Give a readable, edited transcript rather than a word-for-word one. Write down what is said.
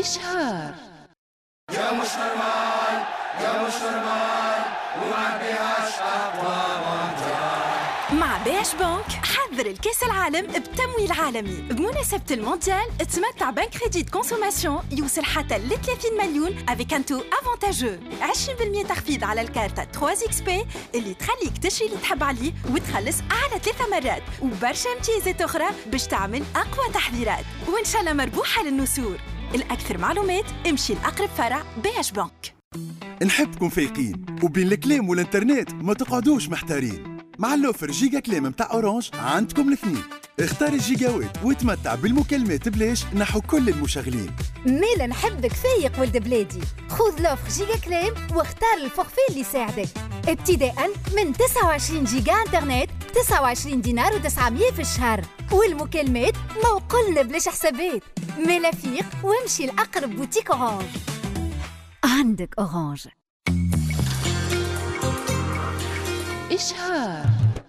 إشهار. يا مش نورمال يا مش نورمال وما بيهاش أقوى مونديال. مع بيش بنك حضر الكاس العالم بتمويل عالمي. بمناسبة المونديال تمتع بنك كريديت كونسوماسيون يوصل حتى ل 30 مليون افيك ان تو افونتاجو 20% تخفيض على الكارتة 3 اكس بي اللي تخليك تشري اللي تحب عليه وتخلص على 3 مرات وبرشا امتيازات أخرى باش تعمل أقوى تحضيرات وإن شاء الله مربوحة للنسور. الأكثر معلومات امشي لأقرب فرع بيش بنك. نحبكم فايقين وبين الكلام والانترنت ما تقعدوش محتارين. مع اللوفر جيجا كلام متاع اورانج عندكم الاثنين. اختار الجيجاوات وتمتع بالمكالمات بلاش نحو كل المشغلين. ميلا نحبك فايق ولد بلادي. خذ لوفر جيجا كلام واختار الفورفي اللي يساعدك ابتداء من 29 جيجا انترنت 29 دينار و900 في الشهر والمكالمات موقلنا بلاش حسابات. ميلا فيق وامشي لأقرب بوتيك اورانج. عندك اورانج. إشهار.